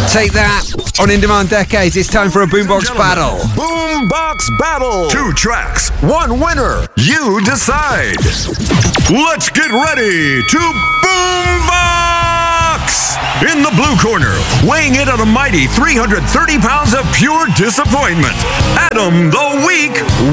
Take that on In Demand Decades. It's time for a Boombox Battle. Boombox Battle. 2 tracks, 1 winner. You decide. Let's get ready to Boombox! In the blue corner, weighing in at a mighty 330 pounds of pure disappointment, Adam the Weak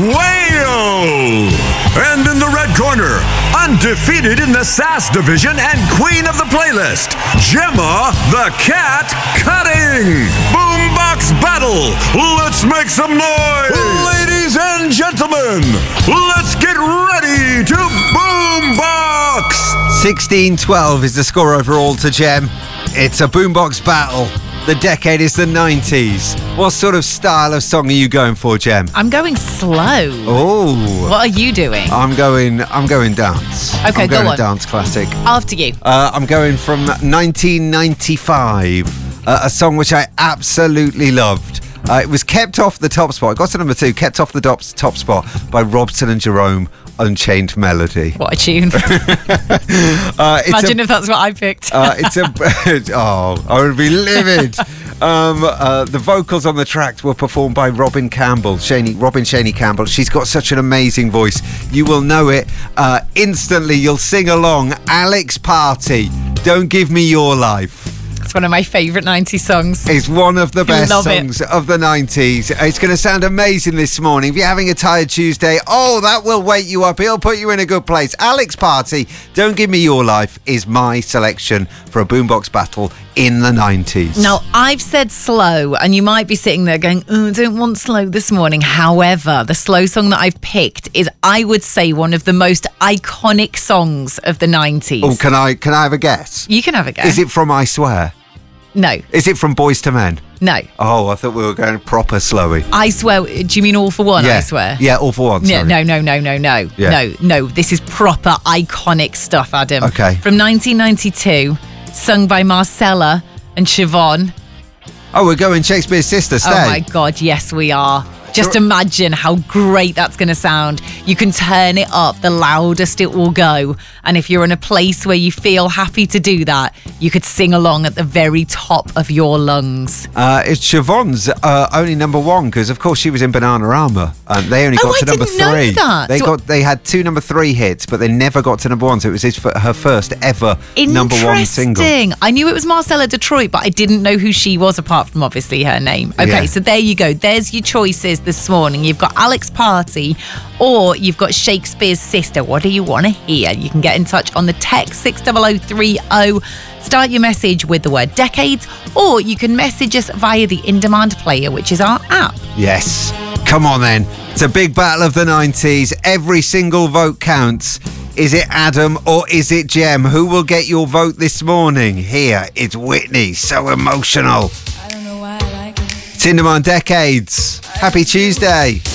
Whale. And in the red corner, undefeated in the Sass division and queen of the playlist, Gemma the Cat Cutting. Boombox Battle. Let's make some noise. Ladies and gentlemen, let's get ready to Boombox. 16-12 is the score overall to Gem. It's a Boombox Battle. The decade is the 90s. What sort of style of song are you going for, Gem? I'm going slow. Oh. What are you doing? I'm going dance. Okay, I'm going go on. Dance classic. After you. I'm going from 1995, a song which I absolutely loved. It was kept off the top spot. It got to number 2, kept off the top spot by Robson and Jerome, Unchained Melody. What a tune. Imagine if that's what I picked. I would be livid. The vocals on the track were performed by Robin Shaney Campbell. She's got such an amazing voice. You will know it instantly. You'll sing along. Alex Party, Don't Give Me Your Life. It's one of my favourite 90s songs. It's one of the best Love songs of the 90s. It's going to sound amazing this morning. If you're having a tired Tuesday, that will wake you up. It'll put you in a good place. Alex Party, Don't Give Me Your Life is my selection for a Boombox Battle in the 90s. Now, I've said slow, and you might be sitting there going, I don't want slow this morning. However, the slow song that I've picked is, I would say, one of the most iconic songs of the 90s. Oh, can I have a guess? You can have a guess. Is it from I Swear? No. Is it from Boyz II Men? No. Oh, I thought we were going proper slowy. I Swear, do you mean All for One, Yeah. I Swear? Yeah, All for One, sorry. No. Yeah. No, this is proper iconic stuff, Adam. Okay. From 1992, sung by Marcella and Siobhan. Oh, we're going Shakespeare's Sister, stay. Oh my God, yes we are. Just imagine how great that's going to sound. You can turn it up, the loudest it will go. And if you're in a place where you feel happy to do that, you could sing along at the very top of your lungs. It's Siobhan's only number 1, because of course she was in Bananarama. They only got to number 3. I didn't know that. They had 2 number 3 hits, but they never got to number 1. So it was her first ever number 1 single. Interesting. I knew it was Marcella Detroit, but I didn't know who she was apart from obviously her name. Okay, Yeah. So there you go. There's your choices this morning. You've got Alex Party or you've got Shakespeare's Sister. What do you want to hear? You can get in touch on the text 60030. Start your message with the word decades, or you can message us via the In Demand player, which is our app. Yes. Come on then. It's a big battle of the 90s. Every single vote counts. Is it Adam or is it Gem? Who will get your vote this morning? Here, it's Whitney. So emotional. I don't know why I like it. It's In Demand Decades. Happy Tuesday.